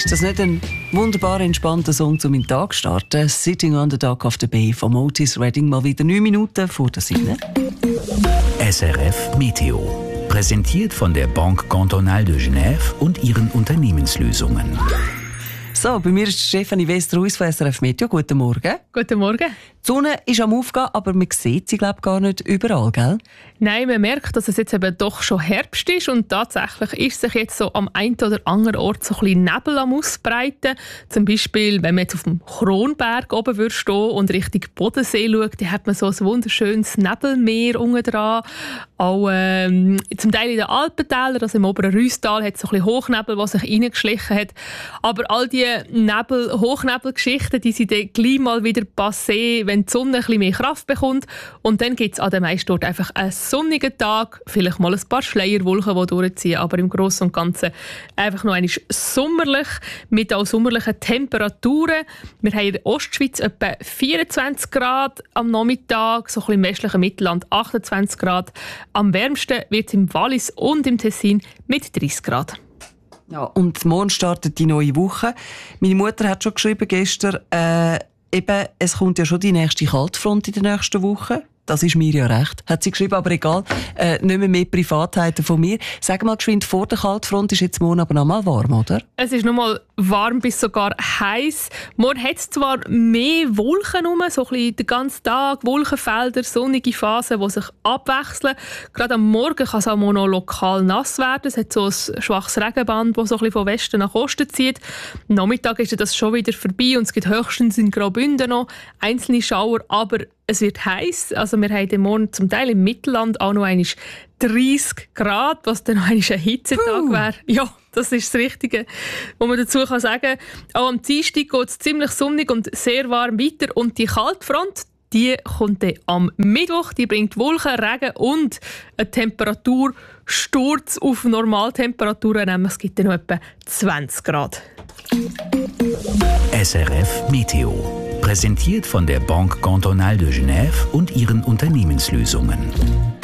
Ist das nicht ein wunderbar entspannter Song, um in den Tag zu starten? «Sitting on the Dock of the Bay» von Otis Redding, mal wieder 9 Minuten vor der 7. SRF Meteo. Präsentiert von der Banque Cantonale de Genève und ihren Unternehmenslösungen. So, bei mir ist Stefanie Westerhuis von SRF Meteo. Guten Morgen. Guten Morgen. Die Sonne ist am Aufgehen, aber man sieht sie, glaube ich, gar nicht überall, gell? Nein, man merkt, dass es jetzt eben doch schon Herbst ist und tatsächlich ist sich jetzt so am einen oder anderen Ort so ein bisschen Nebel am Ausbreiten. Zum Beispiel, wenn man jetzt auf dem Kronberg oben stehen und Richtung Bodensee schaut, dann hat man so ein wunderschönes Nebelmeer unten dran. Auch zum Teil in den Alpentälern, also im oberen Rüsstal, hat es so ein bisschen Hochnebel, der sich reingeschlichen hat. Aber all die Hochnebelgeschichten, die sind dann gleich mal wieder passé, wenn die Sonne ein bisschen mehr Kraft bekommt. Und dann gibt es an den meisten Orten einfach einen sonnigen Tag, vielleicht mal ein paar Schleierwolken, die durchziehen, aber im Großen und Ganzen einfach noch einmal sommerlich, mit auch sommerlichen Temperaturen. Wir haben in der Ostschweiz etwa 24 Grad am Nachmittag, so ein bisschen im westlichen Mittelland 28 Grad. Am wärmsten wird es im Wallis und im Tessin mit 30 Grad. Ja, und morgen startet die neue Woche. Meine Mutter hat schon geschrieben gestern, es kommt ja schon die nächste Kaltfront in der nächsten Woche. Das ist mir ja recht, hat sie geschrieben, aber egal, nicht mehr Privatheiten von mir. Sag mal geschwind, vor der Kaltfront ist jetzt morgen aber noch mal warm, oder? Es ist noch mal warm bis sogar heiß. Morgen hat es zwar mehr Wolken rum, so ein bisschen den ganzen Tag, Wolkenfelder, sonnige Phasen, die sich abwechseln. Gerade am Morgen kann es auch noch lokal nass werden. Es hat so ein schwaches Regenband, das so ein bisschen von Westen nach Osten zieht. Am Nachmittag ist das schon wieder vorbei und es gibt höchstens in Graubünden noch einzelne Schauer, aber es wird heiß. Also wir haben morgen zum Teil im Mittelland auch noch einmal 30 Grad, was dann noch einmal ein Hitzetag wäre. Ja, das ist das Richtige, was man dazu sagen kann. Auch am Dienstag geht es ziemlich sonnig und sehr warm weiter. Und die Kaltfront, die kommt dann am Mittwoch. Die bringt Wolken, Regen und einen Temperatursturz auf Normaltemperaturen. Nämlich es gibt dann noch etwa 20 Grad. SRF Meteo. Präsentiert von der Banque Cantonale de Genève und ihren Unternehmenslösungen.